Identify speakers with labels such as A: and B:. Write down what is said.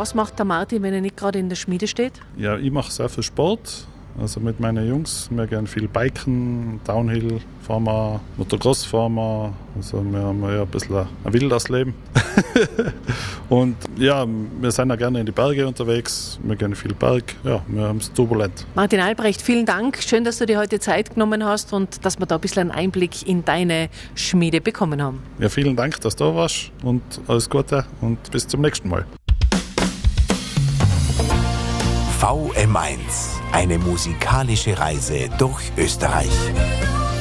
A: Was macht der Martin, wenn er nicht gerade in der Schmiede steht?
B: Ja, ich mache sehr viel Sport. Also mit meinen Jungs, wir gehen viel Biken, Downhill fahren wir, Motocross fahren wir. Also wir haben ja ein bisschen ein wildes Leben. Und ja, wir sind ja gerne in die Berge unterwegs. Wir gehen viel Berg. Ja, wir haben es turbulent.
A: Martin Albrecht, vielen Dank. Schön, dass du dir heute Zeit genommen hast und dass wir da ein bisschen einen Einblick in deine Schmiede bekommen haben.
B: Ja, vielen Dank, dass du da warst und alles Gute und bis zum nächsten Mal.
C: VM1, eine musikalische Reise durch Österreich.